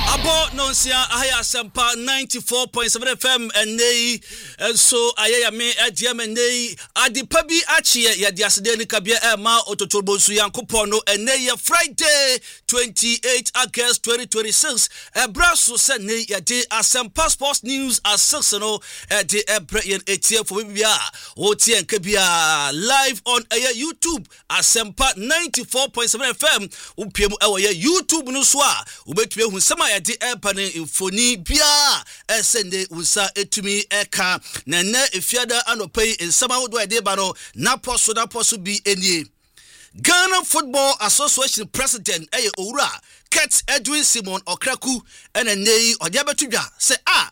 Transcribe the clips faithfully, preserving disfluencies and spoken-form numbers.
Abo nonsia ahaya sempa ninety-four point seven F M enei so ayaya me adiam enei adipa bi achie ya diasede ni kabia e ma ototobo su yankopon no enei Friday twenty-eighth August twenty twenty-six e braso se nei ya de asempa sports news as six no e de e bre yen etie fo bibia o tie nka bia live on aye YouTube asempa ninety-four point seven F M upiemu e wo ye YouTube no so a ubetue hu sema di epane infoni bia esende unsa etumi eka na na efiada anopai nsama wodo ede ba no na poso na poso bi enie Ghana Football Association President eye owura Kurt Edwin Simon Okraku ene nei ode betudwa se a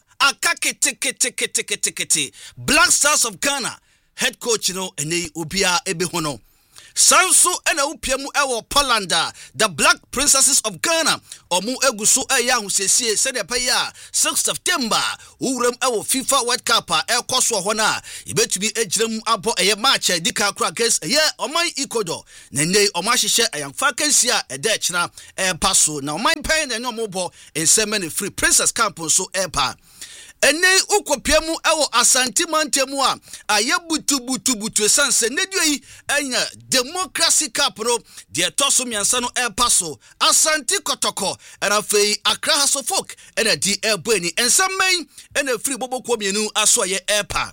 akaketeketeketekete Black Stars of Ghana head coach no ene obia ebe ho no Sanso ena upiemu ewo Polanda the Black Princesses of Ghana omu eguso eya husesie sede paya sixth September urem ewo FIFA World Cup e koso ho na ibetumi ejirem abo eye match dika kra against eye oman Ecuador na nei omahihye ayamfa kansia ede kira e paso na oman pen na omobo ensemene free Princess Camp so e pa ene ukopiemu ewo Asante Mantemu a ayebutu butu butu sanse nedui enya Democracy Cup no de toso miansa no e paso Asante Kotoko era fei Accra House of Folk ena di ebweni ensammen ena free boboko mienu aso ye epa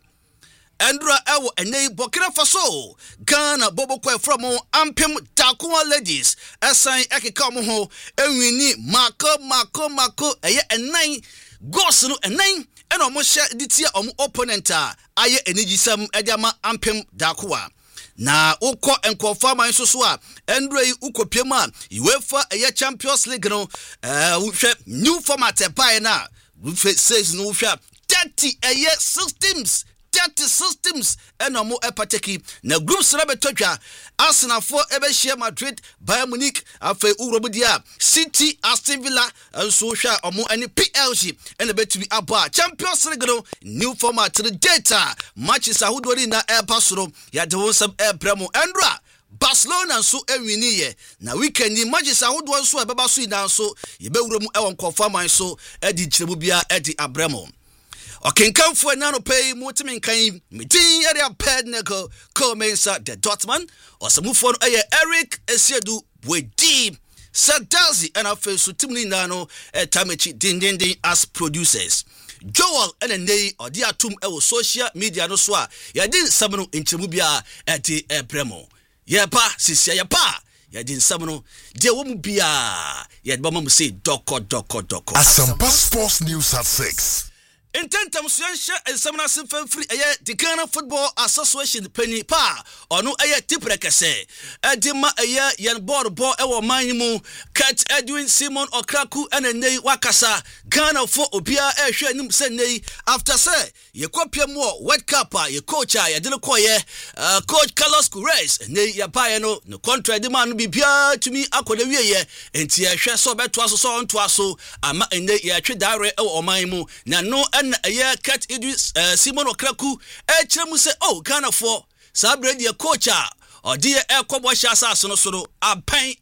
Andra ewo ene Burkina Faso Ghana boboko from Ampem Dakuwa ladies esan ekeka mo ho enwini mako mako mako eye enan goals no enan eno mo hye ditia omo opponent a aye enigisam ediama Ampem Dakuwa na ukọ enkofa man so so a Andre ukopiem a UEFA eye Champions League no eh uhwe new format e pai na uhwe says no uhwe thirty eye systems thirty systems eno mo epateki na groups na betotwa Arsenal for ebe share Madrid Bayern Munich afa urobudia City Aston Villa so hwa omo ani P L G ene betumi aba Champions League no new format the data matches ahudori na e pasoro ya de wonsam e bremo Andra Barcelona so ewini ye na weekend ni matches ahudwo so e beba so ina so ye bewuram e won confirm so e di kiremu bia e di abremo Okenkamfo enano pay mutimi nkan metin area pednego Comensa the Dortmund osamufo no eye Eric Esiedu Wedi Sadazi and afa sutimni nano etamechi din din din as producers Joel and nei odi atum e wo social media no so a ye din samno nchemu bia e di ebremo ye pa sisia ye pa ye din samno de wo mu bia ye ba mamu say doko doko doko Asampa Sports News at six Intentam suyansha ensamna simfan free eye the Ghana Football Association penny pa ono eye tiprekese edima eye yan board ball ewo manyimu Kurt Edwin Simon Okraku enenei wakasa Ghana for obia ehwe anim se nei after say ye kopiem wo World Cup ye coach a ye de koye coach Carlos Queiroz nei ya pae no no contract de man bibia tumi akode wieye enti ehwe so beto aso so onto aso ama enei ye twe dare ewo manyimu na no na eye Kurt Edwin Simon Okraku e kire mu se oh Ghana for sabre de coach a odi e kobo hya asase no so no apan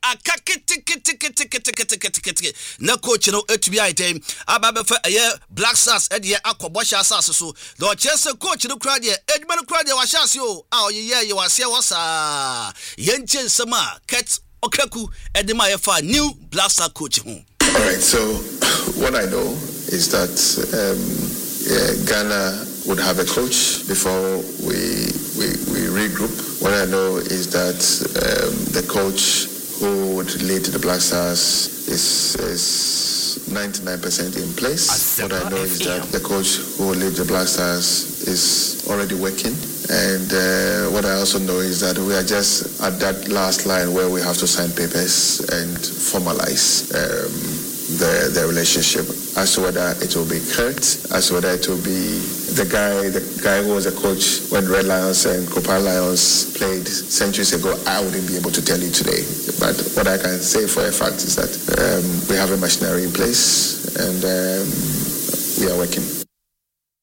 akaketeketeketeketeketekete na coach no etubi item ababefa eye Black Stars e de akobo hya asase so do chese coach no kra de edman no kra de wa hya ase o a oyeye ye wase wasa yenche nsema Kurt Okraku e de ma ye fa new Black Star coach ho. All right, so what I know is that um, yeah, Ghana would have a coach before we we, we regroup. What I know is that um, the coach who would lead the Black Stars is is ninety-nine percent in place. What I know is that the coach who will lead the Black Stars is already working. And uh, what I also know is that we are just at that last line where we have to sign papers and formalize um, the the relationship as to whether it will be Kurt, as to whether it will be the guy the guy who was a coach when Red Lions and Copper Lions played centuries ago. I wouldn't be able to tell you today, but what I can say for a fact is that um, we have a machinery in place and um, we are working.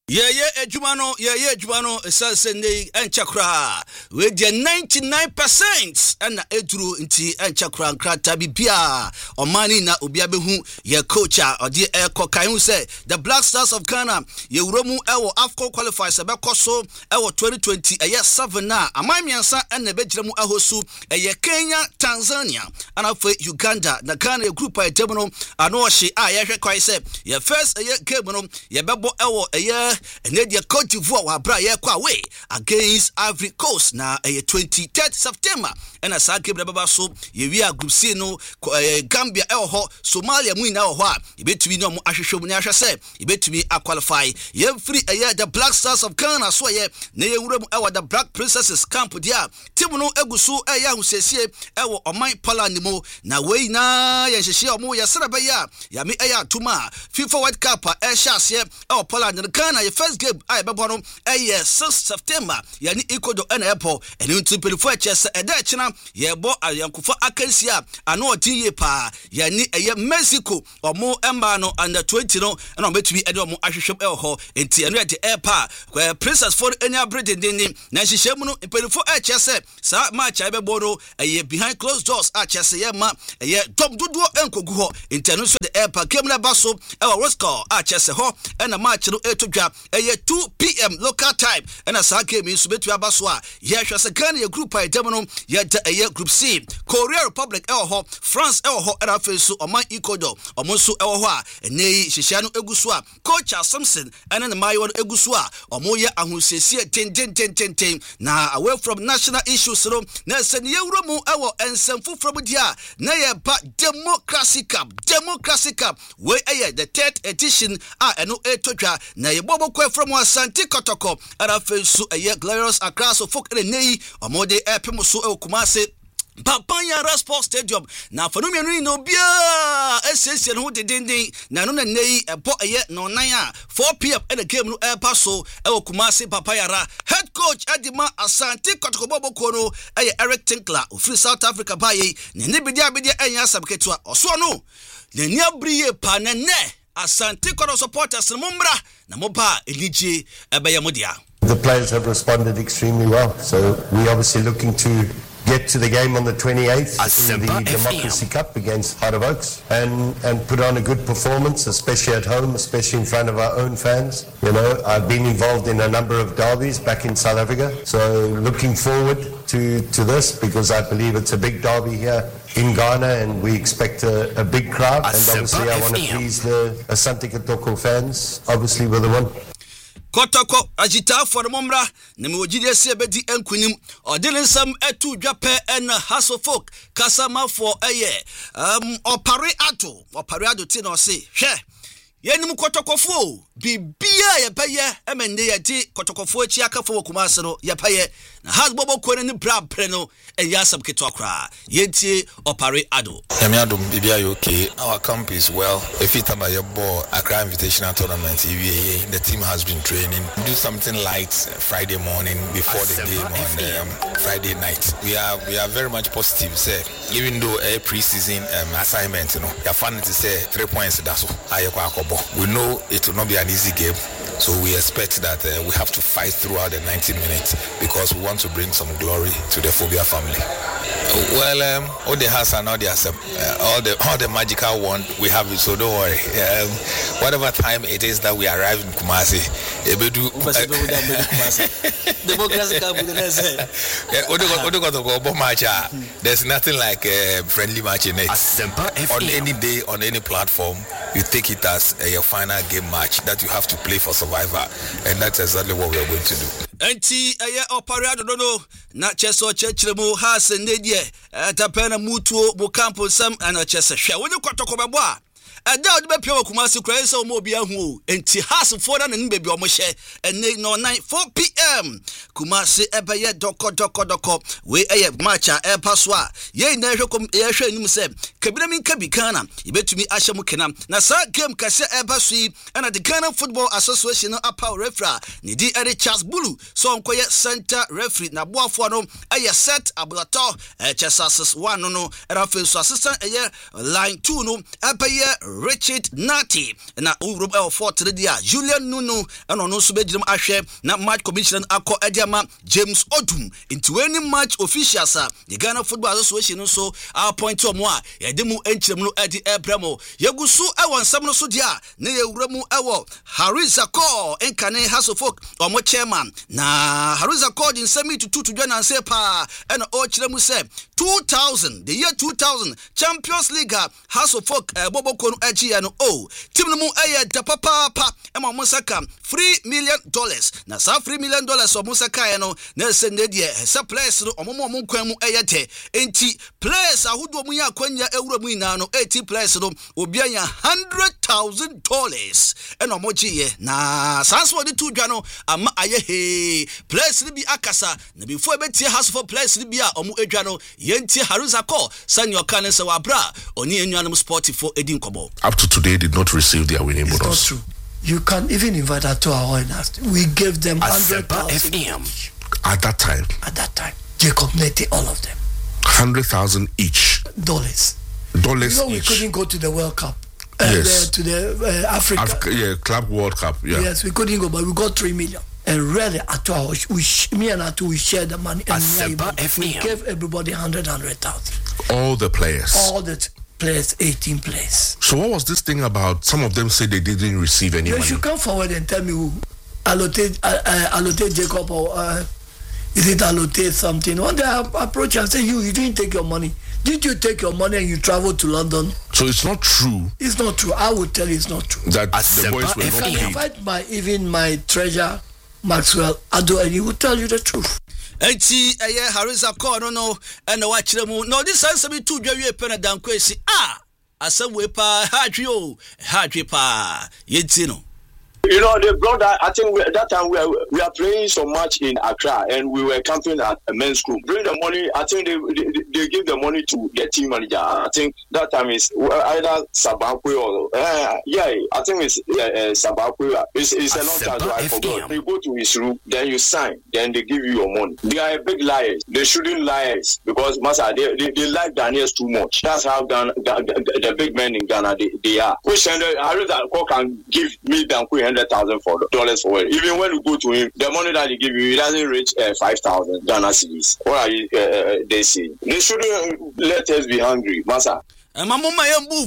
Yeah, yeah, Ejumano, yeah, yeah, Jumano, Sassende, and Chakra. With the ninety-nine percent and Edru inti and Chakra and Kratabi Bia or Mani na Ubiabehu, your coach or dear Air Kokayu say the Black Stars of Ghana, Yeromu Ewo Afco qualifies a Bekoso Ewo twenty twenty, a year seven na, a Mamiansa and the Benjamin Ahosu, a year Kenya, Tanzania, and of Uganda, the Ghana group by Demono, and Oshi, I actually say, your first a year Gamono, your Babo Ewo a year. And then your Cote d'Ivoire wa bra ye kwa we against Ivory Coast na eh, twenty-third September and as I came baba so ye we are group C no eh, Gambia e ho Somalia mu na ho a e betumi no mo ahwehwe mu na ahwe se e betumi a qualify ye free eh, the Black Stars of Ghana so ye na ye wura mu e the Black Princesses camp dia team no eguso e ya husesie e wo oman Poland mu na we na ye hyehye omo ye sere be ya ya me e ya tuma FIFA World Cup e hye e o Poland na Ghana first game I be bono eh sixth September yani ikodo na epo ene ntipelifo chese eda china ye bo ayankufa akansia ano otiye pa yani eh Mexico omo emba no under twenty no na obetumi ede omo ahwehwem eh ho enti eno de eh pa Princess for enya bredendeni na hyehyem no pelifo eh chese sa match I be bono eh behind closed doors a chese ye ma eh dom dodo enkogu ho enti eno so de eh pa game na baso eh Roscoe a chese ho na match no etodwa eh two p.m. local time and as I came in Subetu Abaswa, yes, as a Ghana group by Demono, yet a year group C, Korea Republic Elho, France Elho, and Afesu, or my Ecodo, or Monsu Elhoa, and Nay Shishano Eguswa, Coach Samson, and then my own Eguswa, or Moya and who says here ten ten ten ten ten. Now away from national issues, so Nelson Yeromo Ewo and Semfu from Dia, Naya but Democracy Cup, Democracy Cup, where the third edition are and no etoja, Naya Bobo from one Santi Kotoko, and I feel so a year glorious across of folk in the knee, or more day Epimusu Kumase. Papaya Sports Stadium. Now for no me no bia essential who did na no na nei e bo ye no nine four p.m. and the game no air passo e Kumasi Papaya head coach Adima Asante Kotoko Bobo Kono e Eric Tinkler of Free South Africa baye ne ne bidia bidia enya sabketua oso no ne nia briye pa ne ne Asante Kono supporters mumbra na moba elije ebeye modia. The players have responded extremely well, so we're obviously looking to get to the game on the twenty-eighth in the Democracy Cup against Heart of Oaks and, and put on a good performance, especially at home, especially in front of our own fans. You know, I've been involved in a number of derbies back in South Africa, so looking forward to, to this because I believe it's a big derby here in Ghana and we expect a, a big crowd. And obviously I want to please the Asante Kotoko fans, obviously with the one. Kotoko agita for momra na me wogide se bedi enkunim odile nsam etu dwape en haso folk kasama for eye um opare ato opare ato ti na se hwe yenim kotokofo bibia ye peye emende ye di kotokofo achi akafo Kumase no ye peye na has bobo kone ni bra pre no eya sabketo akra yentie opare ado emiadum bibia you okay. Our camp is well. If it about your ball Accra Invitational Tournament, the team has been training. Do something light Friday morning before the game on um, Friday night. We are we are very much positive. Say even though a pre-season um, assignment, you know, your fun to say three points. That's we know it will not be an easy game, so we expect that uh, we have to fight throughout the ninety minutes because we want to bring some glory to the Phobia family. Well, um, all the has and all the uh, all the all the magical one we have it, so don't worry. Um, whatever time it is that we arrive in Kumasi, Ebedu. There's nothing like a friendly match in it. On any day, on any platform, you take it as a your final game match that you have to play for survivor, and that's exactly what we are going to do. Enti eye operado no no na cheso chechiremu ha se nedie tapena mutuo bu campo sam ana chese hwe woni kotoko bebo a ada odi be pia Kumase kura ese omo obi ahu enti has for na ne bebi omo hye ene no nine four p.m. Kumase ebeye doko doko doko we eye match a e paso a ye na hwe kom ye hwe nim se kabina min kabi kana ibetumi ahye mu kenam na sa game kase e paso yi na the Ghana Football Association apa referee ne di Eric Charles Bulu so onkoye center referee na boafo no eye set abulato e chesasis one no no era fe so assistant eye line two no ebeye Richard Nati na Urob El Fort dia Julian Nunu and on also bedroom ahwe na match commission akọ ediama James Odum into any match officials the Ghana Football Association so our point to mo a yede mu enchirem no edi ebramo yegusu ewo nsam no so dia na yewuramu ewo Harizako enkane Hasofok omo chairman na Harizako din semi to two to join and say pa and o chiremu say two thousand the year two thousand Champions League Hasofok bobo kono echi no o team no mu eye da papa pa e ma musaka three million dollars na sa three million dollars o musaka no na se ne die se players no omo mo nkwan mu eye te enti players ahodo mu ya kwanya ewura mu ina no eighty players no obi anya one hundred thousand dollars and omo giye na sanso de tu dwa no ama aye he players ni bi akasa na before betie house for players ni bi a omo edwa no yenti Haruzako sanyo kan se wabra oni enuanum sport for edin kobo Up to today did not receive their winning it's bonus. It's not true. You can even invite her to our owners. We gave them one hundred thousand At that time. At that time. Jacob Nete, all of them. one hundred thousand each. Dollars. Dollars you know, each. We couldn't go to the World Cup. Uh, yes. The, to the uh, Africa. Africa. Yeah, Club World Cup. Yeah. Yes, we couldn't go, but we got three million. And really, at our, we, me and Atu, we shared the money. And we gave everybody one hundred, one hundred thousand. All the players. All the t- players, eighteen players. So what was this thing about? Some of them say they didn't receive any you money. You should come forward and tell me who allocate, uh, uh, allocate Jacob or uh, is it allocate something? One day I approach and say, you, you didn't take your money. Did you take your money and you traveled to London? So it's not true. It's not true. I will tell you it's not true. That the boys were not paid. paid. Invite my, even my treasurer, Maxwell Ado, and he will tell you the truth. Enti eye Harizako no no and wa kiremu no this answer be two dwawe pe na dankwesi ah asem pa hadwe o hadwe pa yenti no. You know, they brought that. I think we, at that time we are, we are playing so much in Accra, and we were camping at a men's school. Bring the money. I think they they, they give the money to the team manager. I think that time is either Sabakwe or uh, yeah. I think it's uh, Sabakwe. It's, it's a long time ago. I forgot. You go to his room, then you sign, then they give you your money. They are big liars. They shouldn't lie because Masa they, they they like Ghanaians too much. That's how Ghana, the big men in Ghana they, they are. Which I read that can give me the hundred thousand for dollars for it. Even when you go to him, the money that he give you, it doesn't reach uh, five thousand Ghana cedis. What are you, uh, they saying? They shouldn't let us be hungry, Masa. Mamuma yembu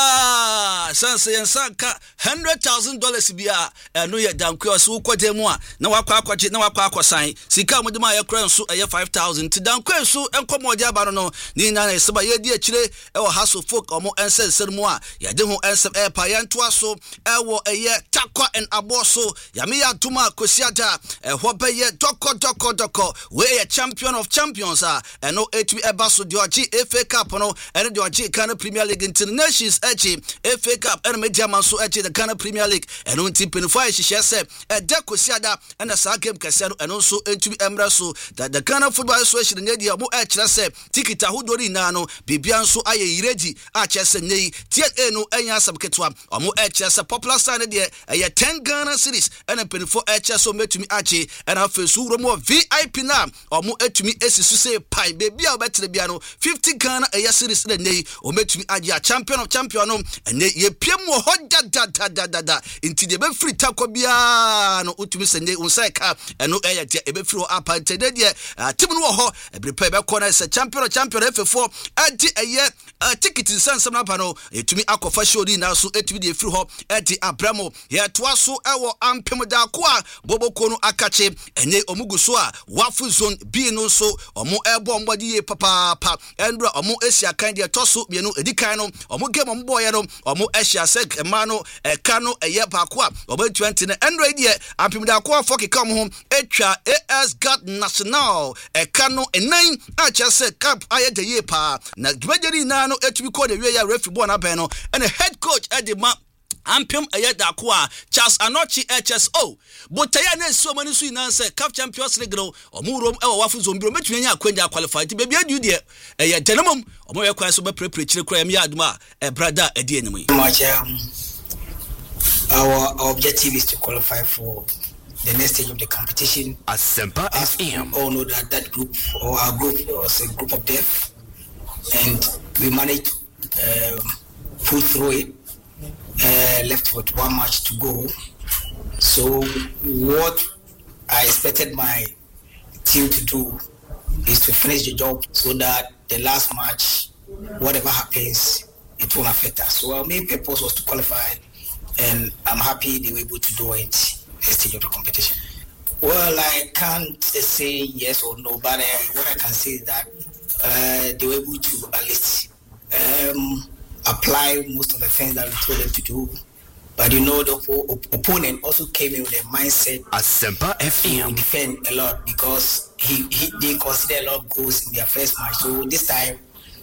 fukra sanse yansanka one hundred thousand dollars bia eno ye dankwe so kwode mu a na wakwa akwaje na wakwa akwasan sika mu de ma ye kran so eye five thousand ti dankwe so enkomo de aba no ni na na seba ye di akire e wo haso folk omo ensensen mu a ye de ho ensem e pa ye ntoa so e wo eye takwa en abo so ya me ya tuma kosiada e ho be ye doko doko doko we ye champion of champions a eno etwi eba so de oji F A Cup no ene de oji kan Premier League Internationals echi F A Cup and media man so echi the Ghana Premier League and on team twenty-five she say e de kosiada and sa game kase no and also entumi emra so that the Ghana Football Association ne dia mo e kire say ticket ahodori na no bibia nso aye iredi a kire say nei tie e no anya asam ketwa omo e kire say popular sign de e ten Ghana series and twenty-four e kire so metumi achi and afesu romo V I P na omo etumi esisu say pai bibia obetre bia no fifty Ghana e series na nei metumi agia champion of champion no ene ye piem wo hoda da da da da da inti de be free takwa bia no utumi sende unseka eno eya de e be free apa intede de team no ho e prepare be corner se champion of champion F four adi eye ticket sansam na pa no etumi akofa show di na so etumi de free ho edi abramo ye toa so ewo ampem da ko a boboko no akache ene omugu so a wafu zone B no so omo ebo mbodi ye papa pa endra omo esia kan de toso bienu edikan no omo game omo boy no omo ehia sek ema no eka no eye baako a omo twenty na endra die ampem da ko afọ keka mo ho etwa A S God National eka no enan a chese cap aye de ye pa na dwajeri na no etumi ko de we ya referee boy na ben no and head coach edema Ampem eye da ko a Charles Anochi H S O botaya na so mani so ina se CAF Champions League no omurom e wafu zombiro metumi nya kwanja qualify ti bebia du de eye tenemum omo ye kwan so be prepare chire kra mi aduma e brother e de enim our objective is to qualify for the next stage of the competition. Asempa F M. All know that that group or our group was a group of death, and we managed to um, pull through it. uh, left with one match to go. So what I expected my team to do is to finish the job so that the last match, whatever happens, it won't affect us. So our main purpose was to qualify, and I'm happy they were able to do it at the stage of the competition. Well, I can't say yes or no, but uh, what I can say is that uh, they were able to at least um, apply most of the things that we told them to do. But you know, the op- opponent also came in with a mindset Asempa F M to defend a lot because he, he they consider a lot of goals in their first match. So this time,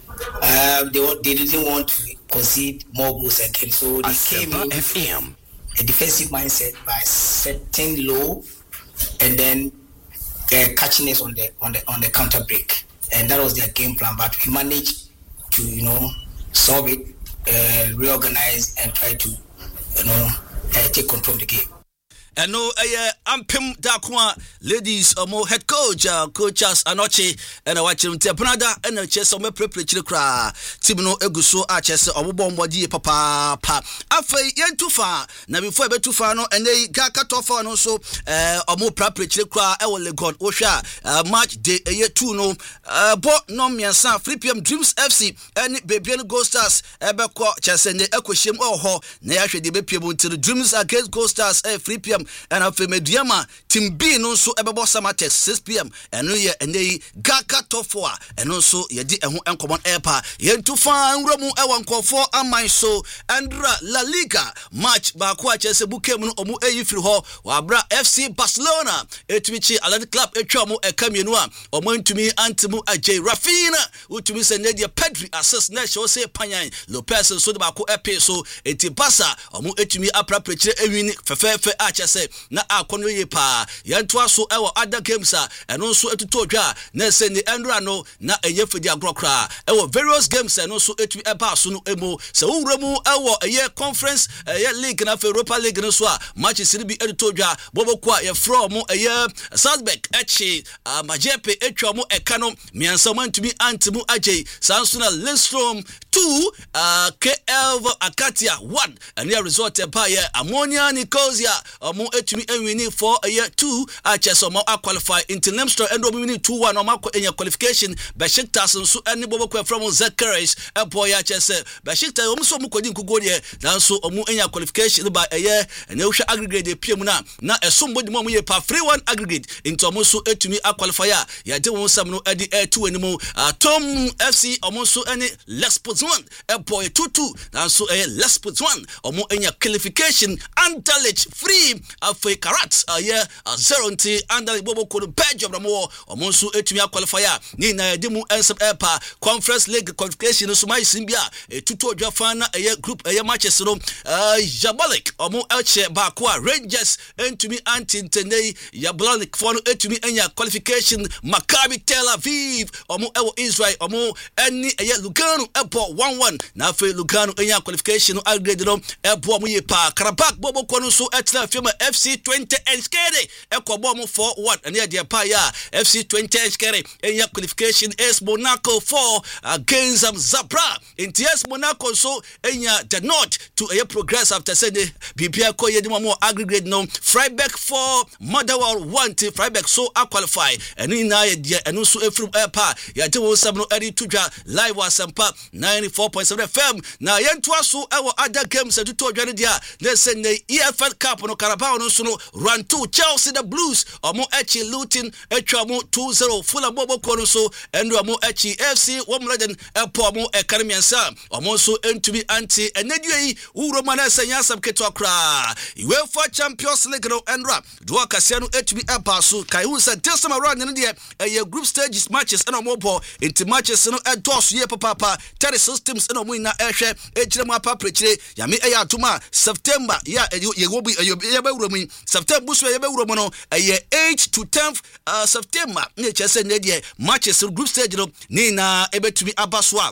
uh, they they didn't want to concede more goals again. So they Asempa came in F M a defensive mindset by setting low and then uh, catching us on the on the on the counter break, and that was their game plan. But we managed to you know solve it, uh, reorganize, and try to you know uh, take control of the game. And no, I am Pim Dakwa, ladies, or more head coach, uh, coaches, Anoche, and I watch him Tepanada, and a chess on my preparation cry. Tibino Eguso, Arches, or Bombody, Papa, Pa. After yen too far, now before I bet too far, no, and they got cut off on also, uh, or more preparation cry, I will go Osha, uh, March day, a year two, no, uh, bought no me and San Flippium Dreams F C, and Babian Ghost Stars, Ebaqua, Chess and the Equishim or Ho, Nash, the Baby to the Dreams against Ghost Stars, a Flippium. And after Mediama, Team B no so ebe bossa match six p.m. and no ye and they gaka top four and also ye di ehun encommon airpa yen to fan romu e wan for amman so andra La Liga match ba ko a chese bukem no omu eyi firi ho wa bra F C Barcelona etimichi Athletic Club etwa mu e kamienu a omo ntumi antemu ajay Rafinha utumi se ne dia Pedri assist na show say Panyan Lopez so de ba ko epe so eti Barca omo etumi aprapre ewini fefefe a chese na akono ye pa yanto aso ewo other games a eno so etuto dwa na se ni endra no na enye fidi agrokra ewo various games eno so etu eba so no emo se wuramu ewo eye conference eye league na Europa League no so a matches ni bi etuto dwa boboko a ye from eye Salzburg echi Majepe etwa mo eka no miansa mantumi antemu agye Sansuna Lindstrom two uh, K L Akatia one and the result e pa ye Ammonia Nicosia omo etumi enwini for a year two a cheso mo qualify into Lemstor and we two one on in qualification Besiktas nso ene boboko from Zakaris e boy a chese Besiktas omo so mo kwadi nkugo de nanso omo enya qualification by a year and ehwe aggregate de piem na na esombodi mo ye pa free one aggregate into omo so etumi a qualifier ya de won sam no edi air two animo Tom F C omo so ene Lesbos one e boy two two nanso e Lesbos one omo enya qualification Anderlecht free afei Karat a year zero nti Anderlecht boboko Belgium na mo omo so etumi a qualifier ni na de mu ensem epa Conference League qualification so mai simbia etuto odwa fan na eye group eye matches no Jablonec omo elche ba ko Rangers entumi anti-tenei Jablonec for no etumi enya qualification Maccabi Tel Aviv omo ewo Israel omo eni eye Lugano epo one one na afei Lugano enya qualification no aggregate no epo omo ye pa Karabakh boboko no so etna firma F C twenty Enskede ekobo mo four one and there pa ya F C twenty Enskede enya qualification S Monaco four against um, Zapra in T S Monaco so enya the north to a progress after say the B P L ko ye more aggregate no Freiburg four Motherwell one to Freiburg so a qualify and in na ye eno so efrum airpa ya te wo sam no eri tudwa live wasampa ninety-four point seven F M na yento aso ewo other games to to dwane dia na say the E F L Cup no Carabao no so no run two Chelsea the Blues omo echi Luton etwa mo two zero Fulham boboko no so endo omo echi F C Wimbledon epo mo ekaremiansa omo so entumi anti enedue uro mana sanya sabketo akra UEFA Champions League no endra do akase no etumi epa so kai hu say this time around no de e group stages matches eno mo bo into matches no edos ye papa thirty-six teams eno mo ina ehwe ejire mo apa prechire ya me eya atuma September ya ye go bi ye be wuro mu September buso ye be wuro mu no e eight to tenth uh, September ne chese ne de matches group stage no ni na ebetumi abaso a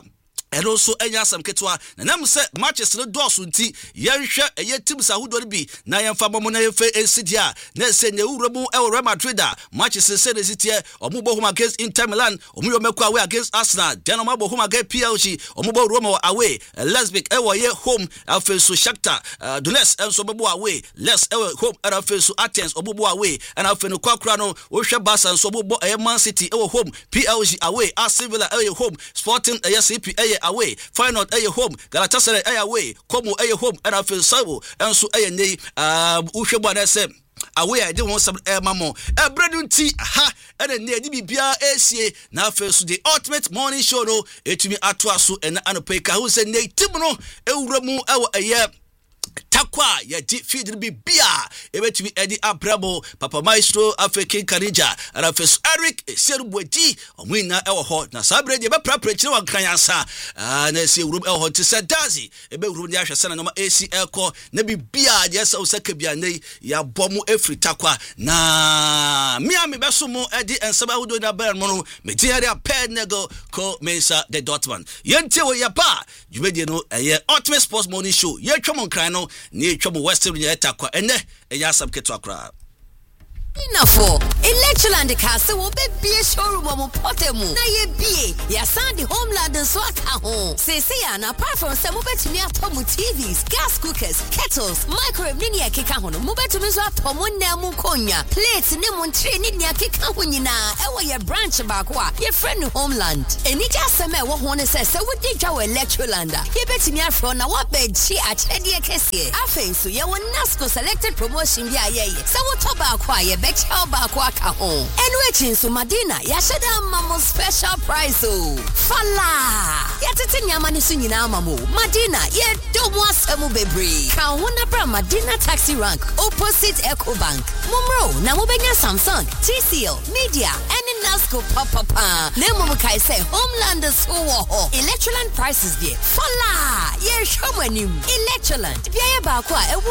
and also enya asam ketwa na nam se matches no dose nti yenhwe eye teams ahodo bi na yemfa bomo na yefe ensidia na se ne uramu e Real Madrid matches se de sitie omubo home against Inter Milan omuyo meko away against Arsenal then omubo home against P L G omubo Roma away Leipzig e wo ye home afenso Shakhtar Donetsk enso bobo away Les e home era afenso Athens omubo away and afenu kwakura no wo hwe Barca enso bobo e Man City e wo home P L G away Aston Villa e home Sporting e C P e away final at your home Galatasaray ay away Como ay home and after Sabo and so ay nei uh uhwebo na sem away I didn't want some air mamo e bredun ti ha and ne di bibia esie na after so the ultimate morning show no etumi atoa so and anopeka who say nei tim no ewura mu ewo eye takwa ya di feed bi bia ebetumi edi abrabo Papa Maestro African Kanija and first Eric Serubwedi omwina ewo ho na sabre de be prapra kire wan kan yansa ah na se wurum ewo ho te se dazi ebe wurum de ahwese na no A C L ko na bi bia de se usaka bia nei ya bomu efri takwa na mia me beso mu edi ensaba hudo na ber mo no me ti area ped nego ko mensa the Dortmund yente wo ya pa jumedi no eye Ultimate Sports Morning Show ye twom kran no ni twom Western United kwa ene eya sabketo akra Inafo Electroland Castle will be a showroom of Potemu. Na ye be ya sandi homeland and swaka home. Say say and apart from some mobile me atomu T Vs, gas cookers, kettles, microwave ni ya keka hono. Mobile to me so atomu nemu konya. Plates ni mon train ni ya keka hunyina. Ewa ye branch bakwa. Ye friend homeland. Eni jaseme wo hone se se wudi jawo Electrolanda. Ye beti me afro na wa bedchi a chedi e kese. Afen so ye won Nasco selected promotion bi aye. Se wo to bakwa ye Chaba kwaka home. And waiting so Madina, Yashada Mamo special price. Oh, Fala. Yatiti Yamani Sunina Mamo. Madina, ye don't want Samu Bebri. Kawana Bra Madina Taxi Rank, opposite Echo Bank. Mumro, Namubenya Samsung, T C L, Media, and in Nasco Papa. Nemo Kai say Homelanders who ho. Electroland prices there. Fala. Ye Shamanim. Electroland. Biaya Bakwa.